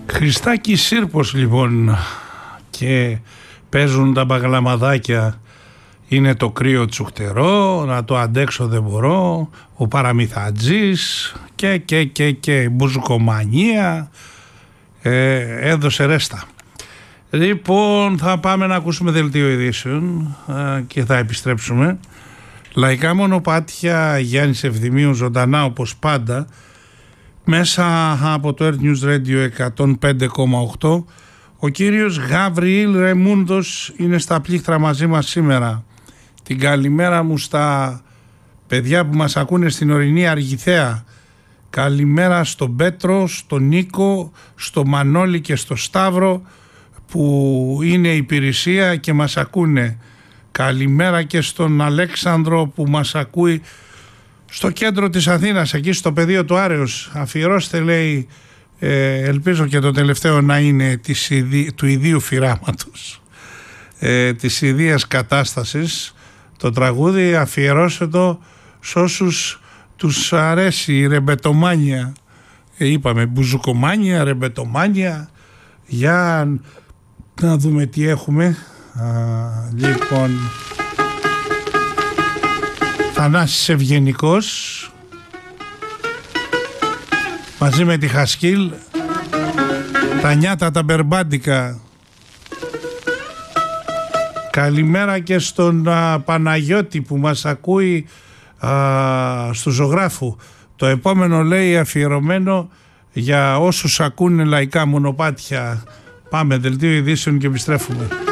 Χριστάκη Σύρπος λοιπόν, και παίζουν τα μπαγλαμαδάκια. Είναι το κρύο τσουχτερό, να το αντέξω δεν μπορώ, ο παραμυθατζής και μπουζουκομανία, έδωσε ρέστα. Λοιπόν, θα πάμε να ακούσουμε δελτίο ειδήσεων και θα επιστρέψουμε. Λαϊκά μονοπάτια, Γιάννης Ευθυμίου, ζωντανά όπως πάντα, μέσα από το Earth News Radio 105,8. Ο κύριος Γαβριήλ Ρεμούντος είναι στα πλήκτρα μαζί μας σήμερα. Την καλημέρα μου στα παιδιά που μας ακούνε στην ορεινή Αργιθέα. Καλημέρα στον Πέτρο, στον Νίκο, στο Μανώλη και στο Σταύρο που είναι υπηρεσία και μας ακούνε. Καλημέρα και στον Αλέξανδρο που μας ακούει στο κέντρο της Αθήνας, εκεί στο πεδίο του Άρεως. Αφιερώστε, λέει, ελπίζω και το τελευταίο να είναι του ιδίου φυράματος, της ιδίας κατάστασης. Το τραγούδι αφιερώστε το σε όσους τους αρέσει η ρεμπετομάνια. Είπαμε μπουζουκομάνια, ρεμπετομάνια. Για να δούμε τι έχουμε. Λοιπόν, Θανάσης Ευγενικός μαζί με τη Χασκίλ, τα νιάτα τα μπερμπάντικα. Καλημέρα και στον Παναγιώτη που μας ακούει στο Ζωγράφου. Το επόμενο, λέει, αφιερωμένο για όσους ακούνε λαϊκά μονοπάτια. Πάμε, δελτίο ειδήσεων και επιστρέφουμε.